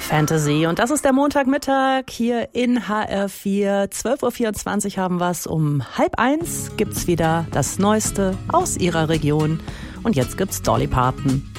Fantasy. Und das ist der Montagmittag hier in HR4. 12.24 Uhr haben wir's. Um 12:30 gibt's wieder das Neueste aus ihrer Region. Und jetzt gibt's Dolly Parton.